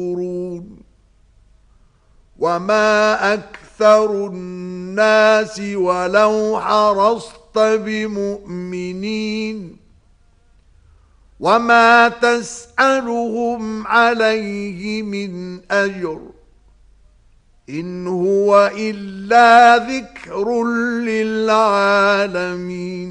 وما أكثر الناس ولو حرصت بمؤمنين وما تسألهم عليه من أجر إن هو إلا ذكر للعالمين